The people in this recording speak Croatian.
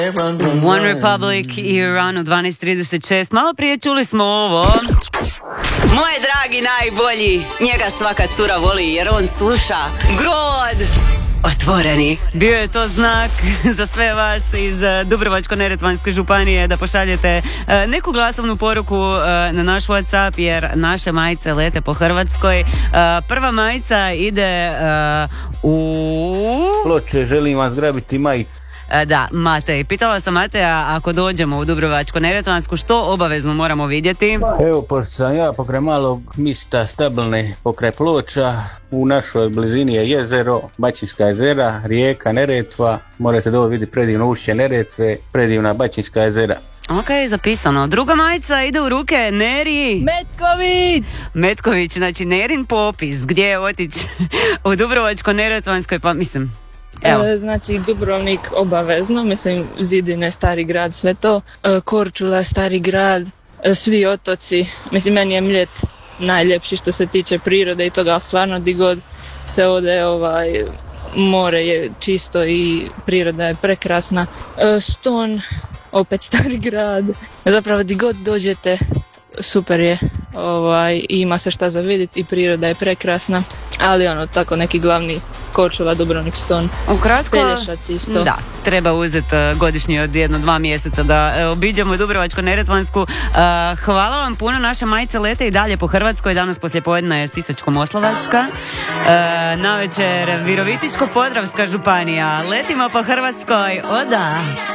One Republic i Iran u 12.36. Malo prije čuli smo ovo. Moje dragi najbolji, njega svaka cura voli jer on sluša Grod otvoreni. Bio je to znak za sve vas iz Dubrovačko-neretvanske županije da pošaljete neku glasovnu poruku na naš WhatsApp jer naše majice lete po Hrvatskoj. Prva majica ide u Ploče, želim vas grabiti majicu. Da, Matej. Pitala sam Mateja ako dođemo u Dubrovačko-neretvansku što obavezno moramo vidjeti. Evo, pošto sam ja pokraj malog mista Stabilne, pokraj Ploča, u našoj blizini je jezero, Baćinska jezera, rijeka Neretva, morate dobro vidjeti predivno ušće Neretve, predivna Baćinska jezera. Ok, zapisano. Druga majica ide u ruke Neri Metković, znači Nerin popis, gdje je otići u Dubrovačko-neretvanskoj, pa mislim... Znači Dubrovnik obavezno, mislim Zidine, Stari grad, sve to, Korčula, Stari grad, svi otoci, mislim meni je Mljet najljepši što se tiče prirode i toga, stvarno di god se ode, more je čisto i priroda je prekrasna. Ston, opet Stari grad, zapravo di god dođete super je, ima se šta za vidjeti i priroda je prekrasna, ali tako neki glavni Korčula, Dubrovnik, Ston, ukratko, Pelješac isto. Da, treba uzeti godišnji od 1-2 mjeseca da obiđemo Dubrovačko-neretvansku. Hvala vam puno, naše majice lete i dalje po Hrvatskoj, danas poslijepodne je Sisačko-moslavačka, navečer Virovitičko-podravska županija, letimo po Hrvatskoj, oda!